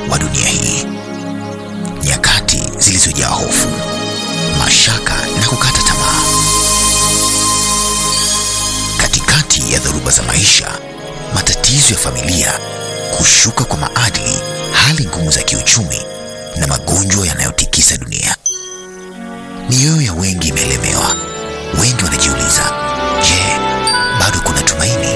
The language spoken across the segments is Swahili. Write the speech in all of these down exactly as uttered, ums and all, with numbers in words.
wa dunia hii. Nyakati zilizojaa hofu, mashaka na kukata tamaa. Katikati ya dhoruba za maisha, matatizo ya familia, kushuka kwa maadili, hali ngumu za kiuchumi na magonjwa yanayotikisa dunia, mioyo ya wengi imelemewa. Wengi wanajiuliza, je, bado kuna tumaini?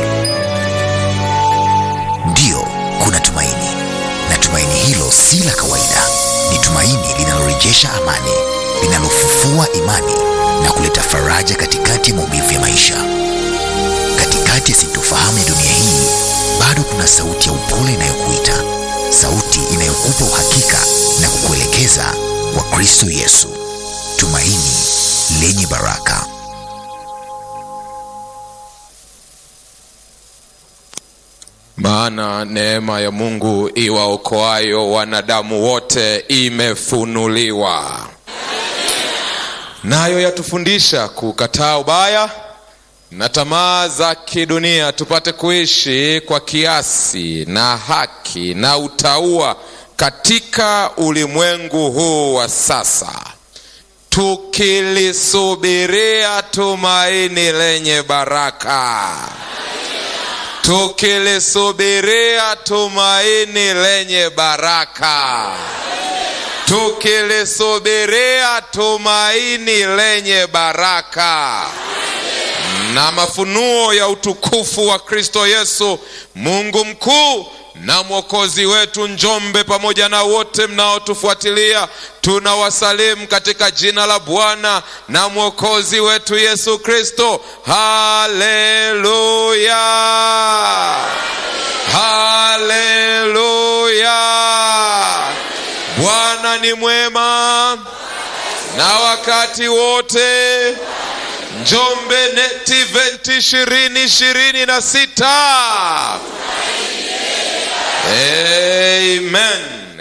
Ndiyo, kuna tumaini. Na tumaini hilo si la kawaida. Ni tumaini linalorejesha amani, linalofufua imani na kuleta faraja katikati ya maumivu ya maisha. Katikati ya sintofahamu ya dunia hii, bado kuna sauti ya upole inayokuita, sauti inayokupa uhakika na kukuelekeza kwa Kristo Yesu, tumaini lenye baraka. Maana neema ya Mungu iwaokoayo wanadamu wote imefunuliwa, nayo yatufundisha kukataa ubaya na tamaa za kidunia, tupate kuishi kwa kiasi na haki na utauwa katika ulimwengu huu wa sasa, tukilisubiria tumaini lenye baraka. Tukilisubiria tumaini lenye baraka. Tukilisubiria tumaini lenye baraka. Na mafunuo ya utukufu wa Kristo Yesu, Mungu mkuu na Mwokozi wetu. Njombe pamoja na wote mnaotufuatilia, tunawasalimu katika jina la Bwana na Mwokozi wetu Yesu Kristo. Haleluya! Haleluya! Bwana ni mwema na wakati wote. Njombe Net Event ishirini ishirini na sita. Amen.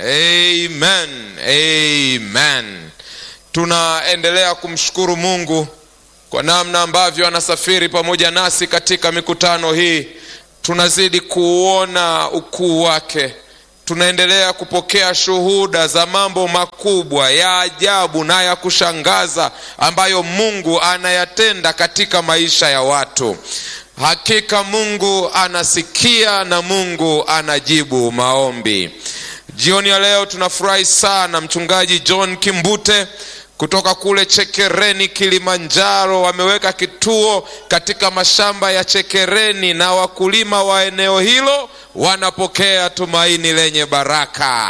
Amen. Amen. Tunaendelea kumshukuru Mungu kwa namna ambavyo anasafiri pamoja nasi katika mikutano hii. Tunazidi kuona ukuu wake. Tunaendelea kupokea shuhuda za mambo makubwa ya ajabu na ya kushangaza ambayo Mungu anayatenda katika maisha ya watu. Hakika Mungu anasikia na Mungu anajibu maombi. Jioni ya leo tunafurahi sana, mchungaji John Kimbute kutoka kule Chekereni Kilimanjaro wameweka kituo katika mashamba ya Chekereni, na wakulima wa eneo hilo wanapokea tumaini lenye baraka.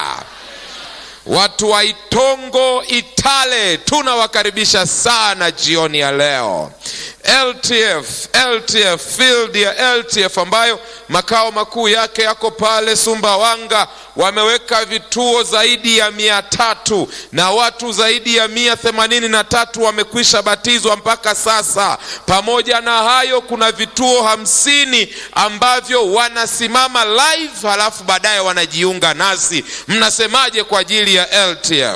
Watu wa Itongo Itale tunawakaribisha sana jioni ya leo. L T F, L T F, field ya L T F ambayo makao makuu yake yako pale Sumbawanga, wameweka vituo zaidi ya mia tatu na watu zaidi ya mia themanini na tatu wamekwisha batizwa mpaka sasa. Pamoja na hayo, kuna vituo hamsini ambavyo wanasimama live halafu baadaye wanajiunga nasi. Mnasemaje kwa ajili ya L T F?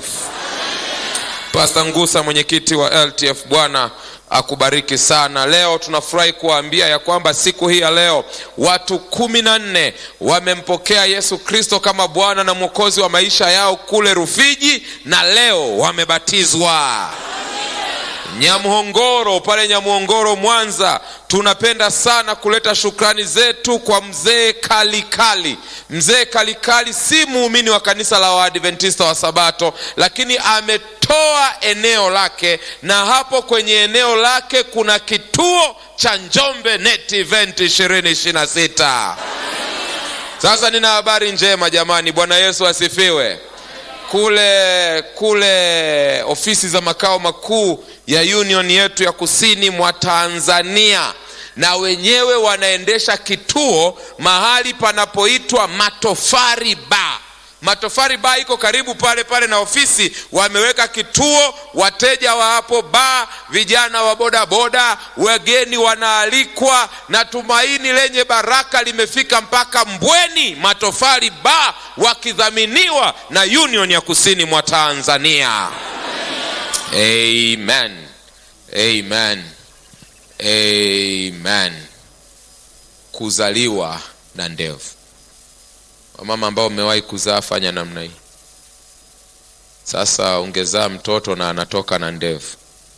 Pastor Ngusa, mwenyekiti wa L T F, Bwana akubariki sana. Leo tunafurahi kuambia ya kwamba siku hii ya leo watu kumi na nne wamempokea Yesu Kristo kama Bwana na Mwokozi wa maisha yao kule Rufiji, na leo wamebatizwa. Nyamuhongoro, pale Nyamuhongoro Mwanza, tunapenda sana kuleta shukrani zetu kwa mzee Kalikali. Mzee Kalikali si muumini wa kanisa la Waadventista wa Sabato, lakini ametoa eneo lake, na hapo kwenye eneo lake kuna kituo cha Njombe Net Event ishirini ishirini na sita. Sasa nina habari njema jamani, Bwana Yesu asifiwe. Kule kule ofisi za makao makuu ya Union yetu ya kusini mwa Tanzania, na wenyewe wanaendesha kituo mahali panapoitwa Matofari Bar. Matofari Bar iko karibu pale pale na ofisi. Wameweka kituo, wateja wa hapo bar, vijana wa boda boda, wageni wanaalikwa, na tumaini lenye baraka limefika mpaka Mbweni. Matofari Bar wakidhaminiwa na Union ya kusini mwa Tanzania. Amen. Amen. Amen. Kuzaliwa na ndevu. Mama ambao umewahi kuzaa, fanya namna hii. Sasa ungezaa mtoto na anatoka na ndevu.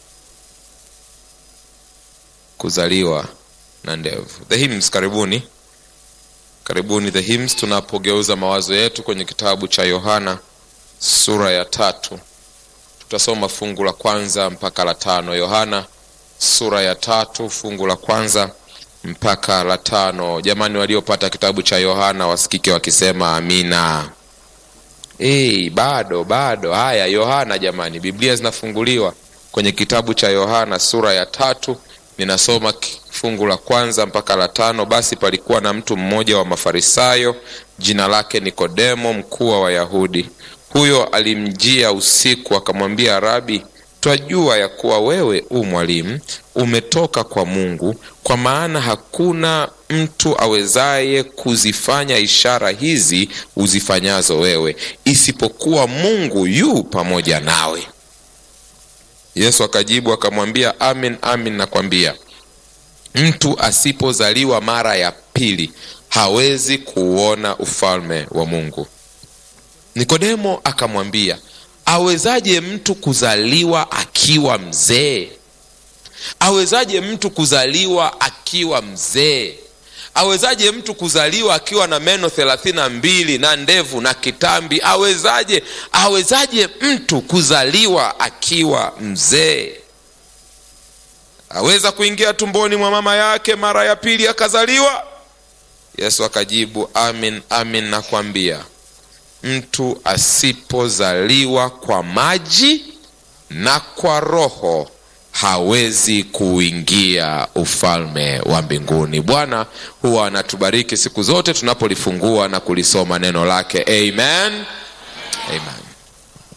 Kuzaliwa na ndevu. The Hymns, karibuni. Karibuni The Hymns, tunapogeuza mawazo yetu kwenye kitabu cha Yohana sura ya tatu. Tutasoma fungu la kwanza mpaka la tano. Yohana sura ya tatu fungu la kwanza mpaka la tano. Jamani, waliopata kitabu cha Yohana wasikike wakisema amina. Eh, bado bado. Haya, Yohana jamani, Biblia zinafunguliwa kwenye kitabu cha Yohana sura ya tatu. Ninasoma fungu la kwanza mpaka la tano. Basi palikuwa na mtu mmoja wa Mafarisayo, jina lake Nikodemo, mkuu wa Wayahudi. Huyo alimjia usiku akamwambia, Rabi, twajua ya kuwa wewe u mwalimu umetoka kwa Mungu, kwa maana hakuna mtu awezaye kuzifanya ishara hizi uzifanyazo wewe, isipokuwa Mungu yu pamoja nawe. Yesu akajibu akamwambia, amin amin nakwambia, mtu asipozaliwa mara ya pili hawezi kuona ufalme wa Mungu. Nikodemo akamwambia, awezaje mtu kuzaliwa akiwa mzee? Awezaje mtu kuzaliwa akiwa mzee? Awezaje mtu kuzaliwa akiwa na meno thelathini na mbili na ndevu na kitambi? Awezaje? Awezaje mtu kuzaliwa akiwa mzee? Aweza kuingia tumboni mwa mama yake mara ya pili akazaliwa? Yesu akajibu, amin amin nakwambia, mtu asipozaliwa kwa maji na kwa Roho hawezi kuingia ufalme wa mbinguni. Bwana huwa anatubariki siku zote tunapolifungua na kulisoma neno lake. Amen. Amen.